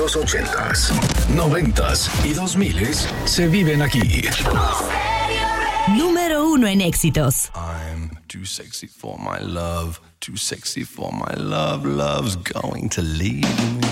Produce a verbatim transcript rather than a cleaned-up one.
Los ochentas, noventas y dos miles se viven aquí. Número uno en éxitos. I'm too sexy for my love, too sexy for my love, love's going to leave me.